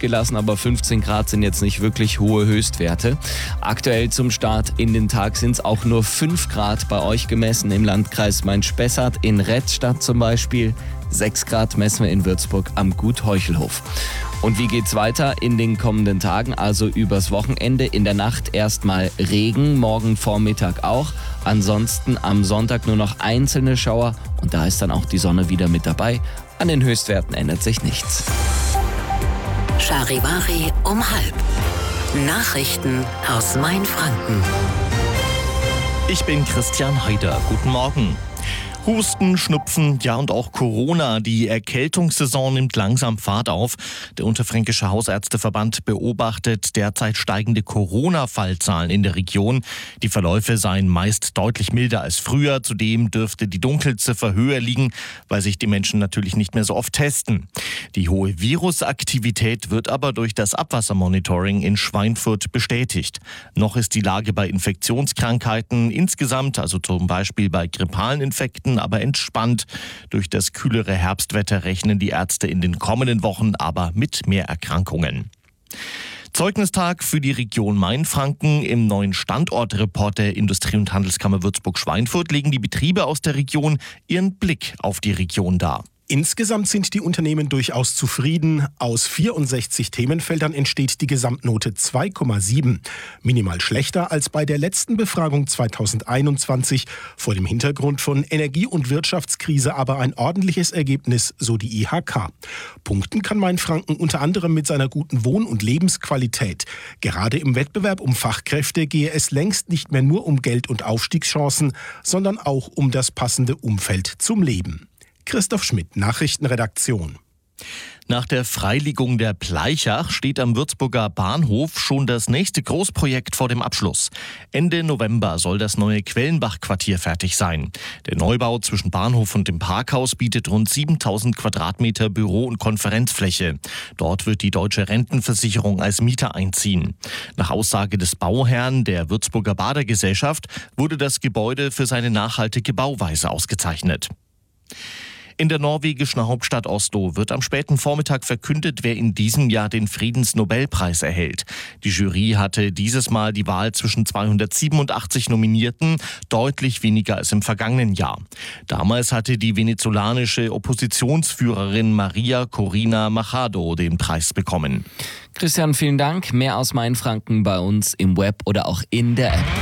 gelassen, aber 15 Grad sind jetzt nicht wirklich hohe Höchstwerte. Aktuell zum Start in den Tag sind es auch nur 5 Grad bei euch gemessen im Landkreis Main-Spessart, in Rettstadt zum Beispiel. 6 Grad messen wir in Würzburg am Gut Heuchelhof. Und wie geht's weiter in den kommenden Tagen, also übers Wochenende? In der Nacht erstmal Regen, morgen Vormittag auch. Ansonsten am Sonntag nur noch einzelne Schauer und da ist dann auch die Sonne wieder mit dabei. An den Höchstwerten ändert sich nichts. Charivari um 12:30. Nachrichten aus Mainfranken. Ich bin Christian Heider. Guten Morgen. Husten, Schnupfen, ja und auch Corona. Die Erkältungssaison nimmt langsam Fahrt auf. Der Unterfränkische Hausärzteverband beobachtet derzeit steigende Corona-Fallzahlen in der Region. Die Verläufe seien meist deutlich milder als früher. Zudem dürfte die Dunkelziffer höher liegen, weil sich die Menschen natürlich nicht mehr so oft testen. Die hohe Virusaktivität wird aber durch das Abwassermonitoring in Schweinfurt bestätigt. Noch ist die Lage bei Infektionskrankheiten insgesamt, also zum Beispiel bei grippalen Infekten, aber entspannt. Durch das kühlere Herbstwetter rechnen die Ärzte in den kommenden Wochen aber mit mehr Erkrankungen. Zeugnistag für die Region Mainfranken. Im neuen Standortreport der Industrie- und Handelskammer Würzburg-Schweinfurt legen die Betriebe aus der Region ihren Blick auf die Region dar. Insgesamt sind die Unternehmen durchaus zufrieden. Aus 64 Themenfeldern entsteht die Gesamtnote 2,7. Minimal schlechter als bei der letzten Befragung 2021. Vor dem Hintergrund von Energie- und Wirtschaftskrise aber ein ordentliches Ergebnis, so die IHK. Punkten kann Mainfranken unter anderem mit seiner guten Wohn- und Lebensqualität. Gerade im Wettbewerb um Fachkräfte gehe es längst nicht mehr nur um Geld und Aufstiegschancen, sondern auch um das passende Umfeld zum Leben. Christoph Schmidt, Nachrichtenredaktion. Nach der Freilegung der Bleichach steht am Würzburger Bahnhof schon das nächste Großprojekt vor dem Abschluss. Ende November soll das neue Quellenbach-Quartier fertig sein. Der Neubau zwischen Bahnhof und dem Parkhaus bietet rund 7000 Quadratmeter Büro- und Konferenzfläche. Dort wird die Deutsche Rentenversicherung als Mieter einziehen. Nach Aussage des Bauherrn der Würzburger Badergesellschaft wurde das Gebäude für seine nachhaltige Bauweise ausgezeichnet. In der norwegischen Hauptstadt Oslo wird am späten Vormittag verkündet, wer in diesem Jahr den Friedensnobelpreis erhält. Die Jury hatte dieses Mal die Wahl zwischen 287 Nominierten, deutlich weniger als im vergangenen Jahr. Damals hatte die venezolanische Oppositionsführerin Maria Corina Machado den Preis bekommen. Christian, vielen Dank. Mehr aus Mainfranken bei uns im Web oder auch in der App.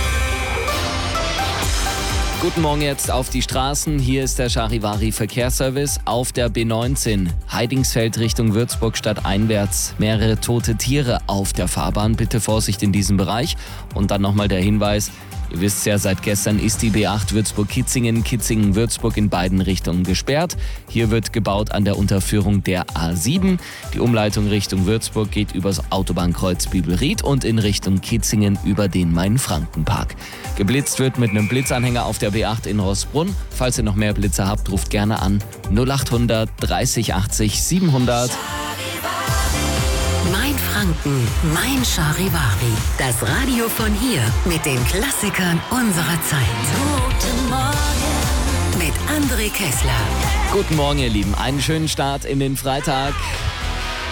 Guten Morgen jetzt auf die Straßen. Hier ist der Charivari Verkehrsservice auf der B19. Heidingsfeld Richtung Würzburg stadteinwärts. Mehrere tote Tiere auf der Fahrbahn. Bitte Vorsicht in diesem Bereich. Und dann nochmal der Hinweis. Ihr wisst ja, seit gestern ist die B8 Würzburg-Kitzingen, Kitzingen-Würzburg in beiden Richtungen gesperrt. Hier wird gebaut an der Unterführung der A7. Die Umleitung Richtung Würzburg geht übers Autobahnkreuz Bibelried und in Richtung Kitzingen über den Main-Franken-Park. Geblitzt wird mit einem Blitzanhänger auf der B8 in Rossbrunn. Falls ihr noch mehr Blitze habt, ruft gerne an 0800 30 80 700. Mainfranken, mein Charivari. Das Radio von hier mit den Klassikern unserer Zeit. Guten Morgen mit André Kessler. Guten Morgen, ihr Lieben. Einen schönen Start in den Freitag.